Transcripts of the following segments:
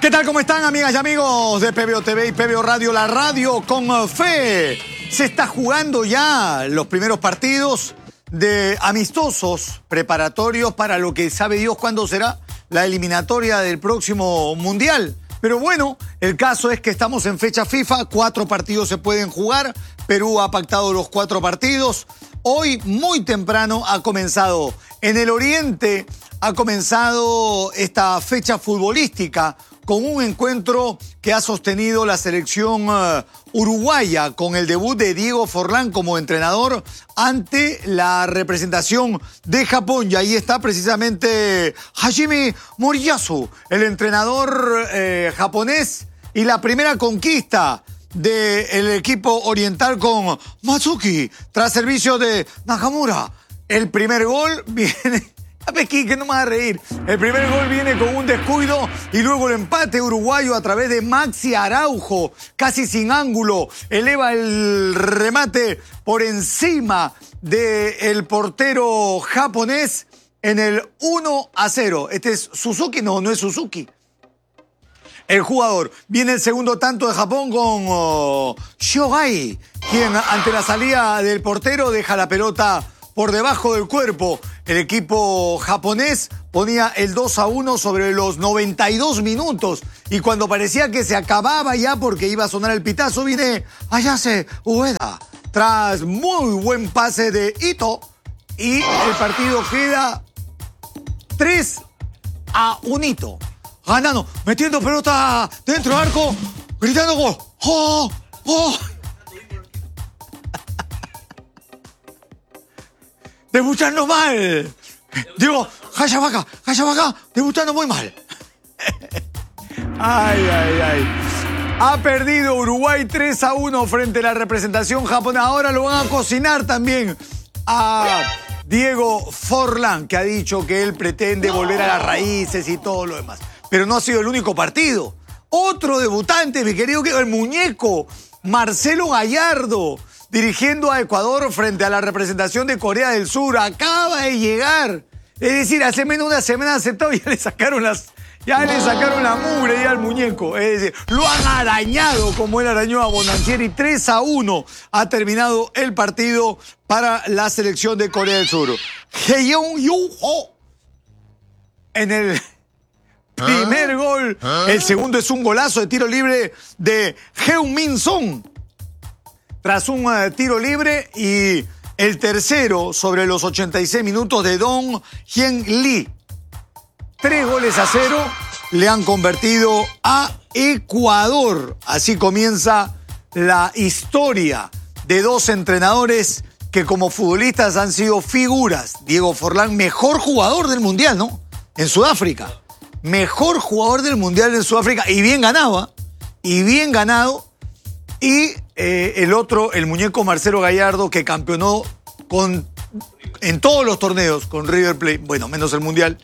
¿Qué tal? ¿Cómo están, amigas y amigos de PBO TV y PBO Radio, la radio con fe? Se está jugando ya los primeros partidos de amistosos preparatorios para lo que sabe Dios cuándo será la eliminatoria del próximo Mundial. Pero bueno, el caso es que estamos en fecha FIFA, 4 partidos se pueden jugar, Perú ha pactado los 4 partidos. Hoy, muy temprano, ha comenzado en el Oriente, ha comenzado esta fecha futbolística con un encuentro que ha sostenido la selección uruguaya con el debut de Diego Forlán como entrenador ante la representación de Japón. Y ahí está precisamente Hajime Moriyasu, el entrenador japonés, y la primera conquista del equipo oriental con Matsuki tras servicio de Nakamura. El primer gol viene... que no me va a reír. El primer gol viene con un descuido y luego el empate uruguayo a través de Maxi Araujo, casi sin ángulo, eleva el remate por encima del portero japonés en el 1-0. ¿Este es Suzuki? No, no es Suzuki. El jugador. Viene el segundo tanto de Japón con Shogai, quien ante la salida del portero deja la pelota por debajo del cuerpo. El equipo japonés ponía el 2-1 sobre los 92 minutos. Y cuando parecía que se acababa ya porque iba a sonar el pitazo, viene Ayase Ueda. Tras muy buen pase de Ito. Y el partido queda 3-1. Ganando, metiendo pelota dentro del arco, gritando gol. ¡Oh! ¡Oh! Debutando mal. Digo, Hayabaka, debutando muy mal. Ay. Ha perdido Uruguay 3-1 frente a la representación japonesa. Ahora lo van a cocinar también a Diego Forlán, que ha dicho que él pretende volver a las raíces y todo lo demás. Pero no ha sido el único partido. Otro debutante, mi querido, el muñeco Marcelo Gallardo, dirigiendo a Ecuador frente a la representación de Corea del Sur. Acaba de llegar. Es decir, hace menos de una semana aceptado y ya le sacaron la mugre ya al muñeco. Es decir, lo han arañado como él arañó a Bonancieri. 3-1 ha terminado el partido para la selección de Corea del Sur. Hyeong-yu-ho en el primer gol. El segundo es un golazo de tiro libre de Heung-min Son. Tras un tiro libre, y el tercero sobre los 86 minutos de Dong Hyen Lee. 3-0 le han convertido a Ecuador. Así comienza la historia de dos entrenadores que como futbolistas han sido figuras. Diego Forlán, mejor jugador del Mundial, ¿no? En Sudáfrica. Mejor jugador del Mundial en Sudáfrica y bien ganado. Y el otro, el muñeco Marcelo Gallardo, que campeonó en todos los torneos con River Plate, bueno, menos el Mundial.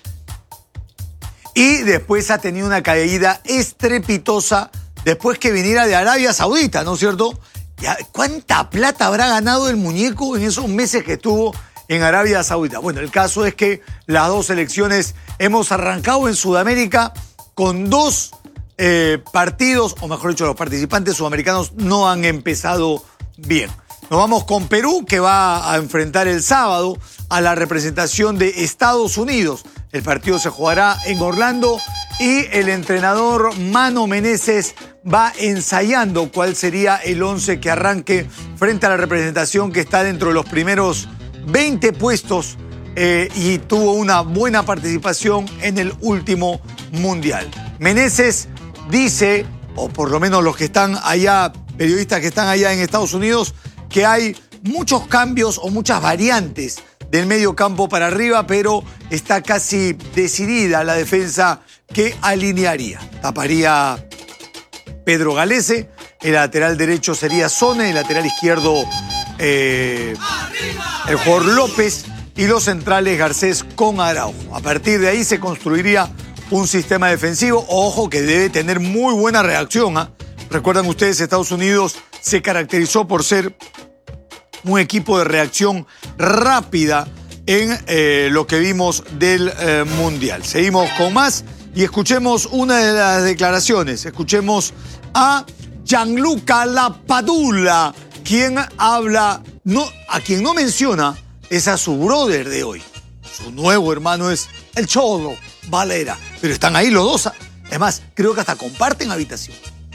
Y después ha tenido una caída estrepitosa después que viniera de Arabia Saudita, ¿no es cierto? ¿Cuánta plata habrá ganado el muñeco en esos meses que estuvo en Arabia Saudita? Bueno, el caso es que las dos selecciones hemos arrancado en Sudamérica con 2 partidos, o mejor dicho, los participantes sudamericanos no han empezado bien. Nos vamos con Perú, que va a enfrentar el sábado a la representación de Estados Unidos. El partido se jugará en Orlando y el entrenador Mano Menezes va ensayando cuál sería el 11 que arranque frente a la representación que está dentro de los primeros 20 puestos y tuvo una buena participación en el último Mundial. Menezes dice, o por lo menos los que están allá, periodistas que están allá en Estados Unidos, que hay muchos cambios o muchas variantes del medio campo para arriba, pero está casi decidida la defensa que alinearía. Taparía Pedro Galese, el lateral derecho sería Sone, el lateral izquierdo el jugador López y los centrales Garcés con Araujo. A partir de ahí se construiría un sistema defensivo, ojo, que debe tener muy buena reacción. Recuerdan ustedes, Estados Unidos se caracterizó por ser un equipo de reacción rápida en lo que vimos del Mundial. Seguimos con más y escuchemos una de las declaraciones. Escuchemos a Gianluca Lapadula, quien habla, a quien no menciona es a su brother de hoy. Su nuevo hermano es el Cholo Valera, pero están ahí los dos. Además, creo que hasta comparten habitación.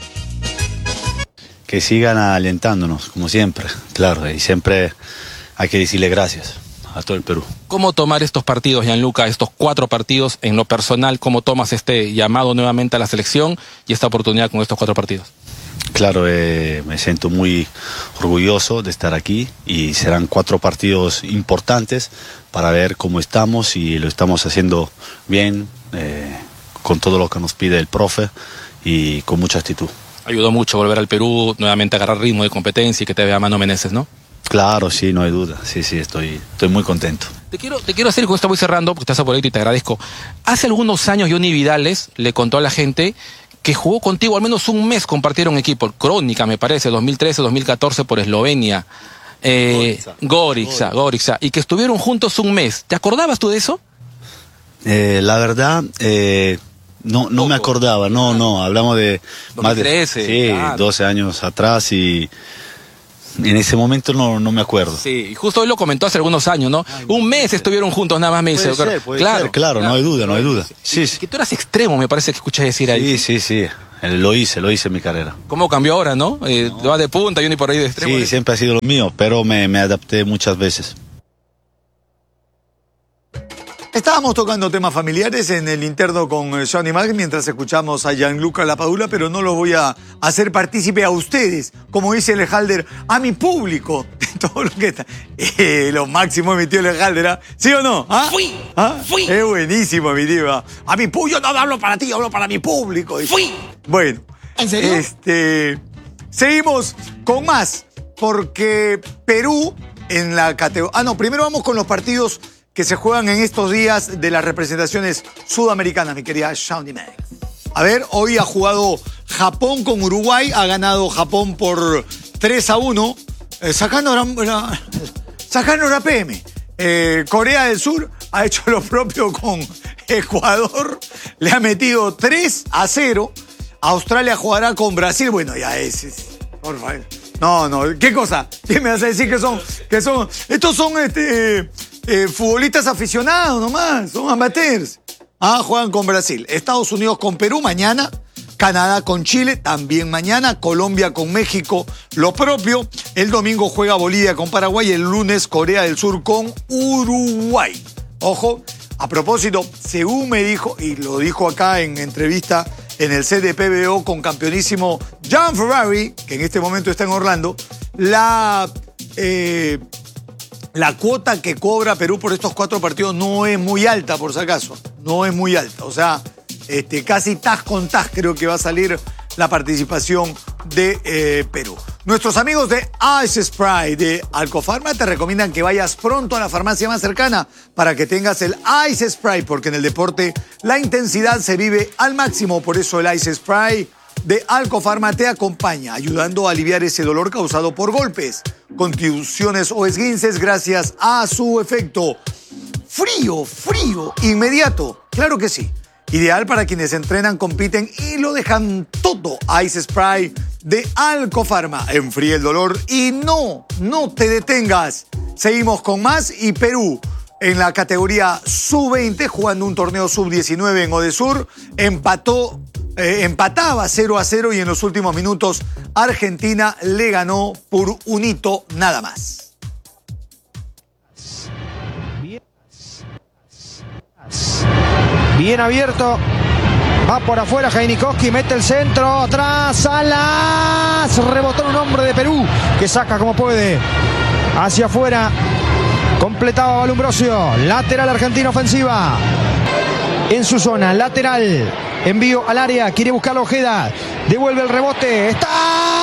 Que sigan alentándonos, como siempre, claro, y siempre hay que decirle gracias a todo el Perú. ¿Cómo tomar estos partidos, Gianluca, estos 4 partidos en lo personal? ¿Cómo tomas este llamado nuevamente a la selección y esta oportunidad con estos 4 partidos? Claro, me siento muy orgulloso de estar aquí y serán 4 partidos importantes para ver cómo estamos y lo estamos haciendo bien, con todo lo que nos pide el profe y con mucha actitud. Ayudó mucho volver al Perú, nuevamente agarrar ritmo de competencia y que te vea Mano Menezes, ¿no? Claro, sí, no hay duda. Sí, estoy muy contento. Te quiero hacer, con esto voy cerrando, porque estás por ahí y te agradezco. Hace algunos años Johnny Vidales le contó a la gente que jugó contigo al menos un mes, compartieron equipo, Crónica me parece, 2013-2014 por Eslovenia, Gorica, y que estuvieron juntos un mes. ¿Te acordabas tú de eso? La verdad, no me acordaba, no, hablamos de 2013, más de, sí, claro, 12 años atrás y en ese momento no me acuerdo. Sí, y justo hoy lo comentó hace algunos años, ¿no? Un mes estuvieron juntos, nada más me dice. Puede ser, claro, no hay duda. Sí. Que tú eras extremo, me parece que escuché decir ahí. Sí, lo hice en mi carrera. ¿Cómo cambió ahora, no? Va de punta y uno por ahí de extremo. Sí, siempre ha sido lo mío, pero me adapté muchas veces. Estábamos tocando temas familiares en el interno con Johnny Mag mientras escuchamos a Gianluca Lapadula, pero no los voy a hacer partícipe a ustedes, como dice el Halder, a mi público, de todo lo que está. Lo máximo mi tío el Halder, ¿sí o no? ¿Ah? Fui. Es buenísimo, mi tío. A mi público, no hablo para ti, hablo para mi público. Bueno. ¿En serio? Seguimos con más, porque Perú en la categoría... primero vamos con los partidos que se juegan en estos días de las representaciones sudamericanas, mi querida Shawnee Meg. A ver, hoy ha jugado Japón con Uruguay, ha ganado Japón por 3-1, sacando la PM. Corea del Sur ha hecho lo propio con Ecuador, le ha metido 3-0. Australia jugará con Brasil, bueno, ya es por favor. No, ¿qué cosa? ¿Qué me vas a decir que son? Estos son futbolistas aficionados nomás, son amateurs. Juegan con Brasil. Estados Unidos con Perú mañana. Canadá con Chile también mañana. Colombia con México, lo propio. El domingo juega Bolivia con Paraguay. El lunes Corea del Sur con Uruguay. Ojo, a propósito, según me dijo, y lo dijo acá en entrevista en el set de PBO con campeonísimo John Ferrari, que en este momento está en Orlando, la cuota que cobra Perú por estos 4 partidos no es muy alta, por si acaso. No es muy alta. O sea, casi tas con tas creo que va a salir la participación de Perú. Nuestros amigos de Ice Spray de Alcofarma te recomiendan que vayas pronto a la farmacia más cercana para que tengas el Ice Spray, porque en el deporte la intensidad se vive al máximo. Por eso el Ice Spray de Alcofarma te acompaña, ayudando a aliviar ese dolor causado por golpes, contusiones o esguinces gracias a su efecto frío, inmediato. Claro que sí. Ideal para quienes entrenan, compiten y lo dejan todo. Ice Spray de Alcofarma. Enfría el dolor y no te detengas. Seguimos con más y Perú en la categoría sub-20 jugando un torneo sub-19 en Odesur. Empataba 0-0 y en los últimos minutos Argentina le ganó por un hito nada más. Bien abierto, va por afuera Heinikowski, mete el centro, atrás, Salas, rebotó un hombre de Perú que saca como puede, hacia afuera, completaba Valumbrosio, lateral Argentina ofensiva, en su zona, lateral, envío al área, quiere buscar a Ojeda, devuelve el rebote, está...